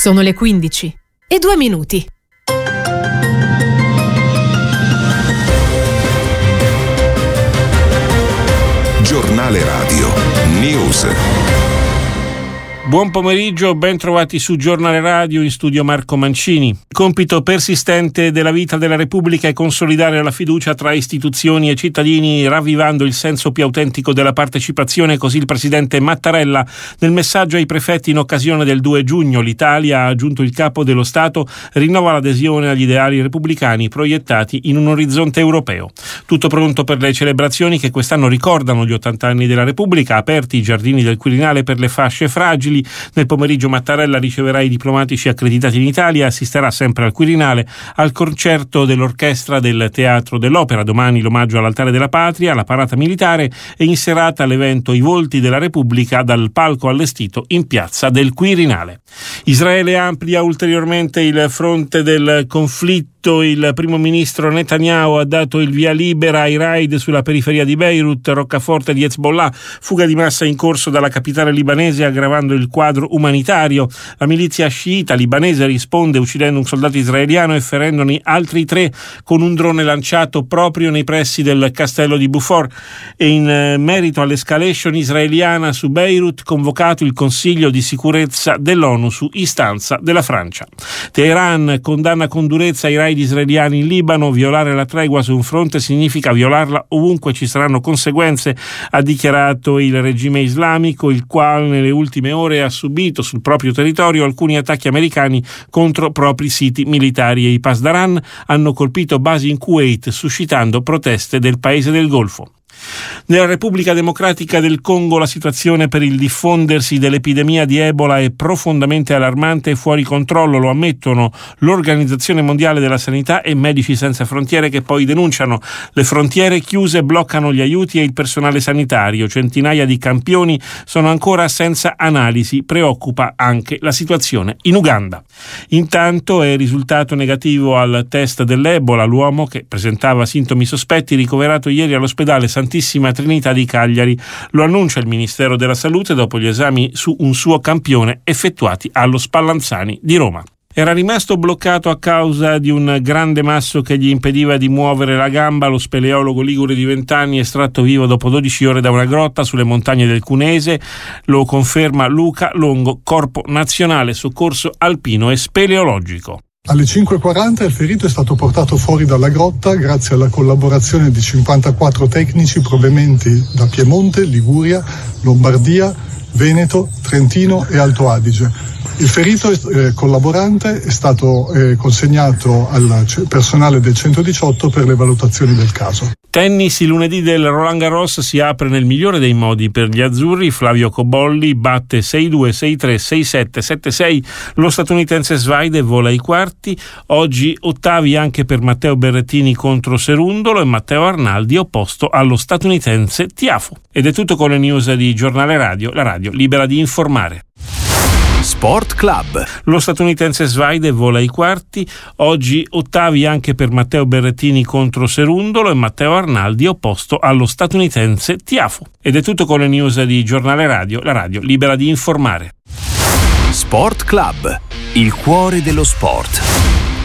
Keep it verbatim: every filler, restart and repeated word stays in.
Sono le quindici e due minuti. Giornale Radio News. Buon pomeriggio, ben trovati su Giornale Radio, in studio Marco Mancini. Compito persistente della vita della Repubblica è consolidare la fiducia tra istituzioni e cittadini, ravvivando il senso più autentico della partecipazione, così il presidente Mattarella. Nel messaggio ai prefetti in occasione del due giugno, l'Italia, ha aggiunto il capo dello Stato, rinnova l'adesione agli ideali repubblicani proiettati in un orizzonte europeo. Tutto pronto per le celebrazioni che quest'anno ricordano gli ottanta anni della Repubblica, aperti i giardini del Quirinale per le fasce fragili. Nel pomeriggio Mattarella riceverà i diplomatici accreditati in Italia e assisterà sempre al Quirinale al concerto dell'orchestra del Teatro dell'Opera. Domani l'omaggio all'Altare della Patria, la parata militare e in serata l'evento I Volti della Repubblica dal palco allestito in piazza del Quirinale. Israele amplia ulteriormente il fronte del conflitto. Il primo ministro Netanyahu ha dato il via libera ai raid sulla periferia di Beirut, roccaforte di Hezbollah, fuga di massa in corso dalla capitale libanese aggravando il quadro umanitario. La milizia sciita libanese risponde uccidendo un soldato israeliano e ferendone altri tre con un drone lanciato proprio nei pressi del castello di Beaufort. E in merito all'escalation israeliana su Beirut, convocato il Consiglio di sicurezza dell'ONU su istanza della Francia. Teheran condanna con durezza i raid israeliani in Libano. Violare la tregua su un fronte significa violarla ovunque ci saranno conseguenze, ha dichiarato il regime islamico, il quale nelle ultime ore ha subito sul proprio territorio alcuni attacchi americani contro propri siti militari e i Pasdaran hanno colpito basi in Kuwait, suscitando proteste del paese del Golfo. Nella Repubblica Democratica del Congo la situazione per il diffondersi dell'epidemia di Ebola è profondamente allarmante e fuori controllo, lo ammettono l'Organizzazione Mondiale della Sanità e Medici Senza Frontiere, che poi denunciano le frontiere chiuse bloccano gli aiuti e il personale sanitario, centinaia di campioni sono ancora senza analisi, preoccupa anche la situazione in Uganda. Intanto è risultato negativo al test dell'Ebola l'uomo che presentava sintomi sospetti, ricoverato ieri all'ospedale Santissima Trinità di Cagliari. Lo annuncia il Ministero della Salute dopo gli esami su un suo campione effettuati allo Spallanzani di Roma. Era rimasto bloccato a causa di un grande masso che gli impediva di muovere la gamba. Lo speleologo ligure di vent'anni estratto vivo dopo dodici ore da una grotta sulle montagne del Cunese. Lo conferma Luca Longo, Corpo Nazionale Soccorso Alpino e Speleologico. Alle cinque e quaranta il ferito è stato portato fuori dalla grotta grazie alla collaborazione di cinquantaquattro tecnici provenienti da Piemonte, Liguria, Lombardia, Veneto, Trentino e Alto Adige. Il ferito eh, collaborante è stato eh, consegnato al c- personale del centodiciotto per le valutazioni del caso. Tennis, il lunedì del Roland Garros si apre nel migliore dei modi per gli azzurri. Flavio Cobolli batte sei due, sei tre, sei sette, sette sei lo statunitense Svaide e vola ai quarti. Oggi ottavi anche per Matteo Berrettini contro Serundolo e Matteo Arnaldi opposto allo statunitense Tiafo. Ed è tutto con le news di Giornale Radio, la radio libera di informare. Sport Club. Lo statunitense Svaide vola ai quarti. Oggi ottavi anche per Matteo Berrettini contro Serundolo e Matteo Arnaldi opposto allo statunitense Tiafo. Ed è tutto con le news di Giornale Radio, la radio libera di informare. Sport Club, il cuore dello sport.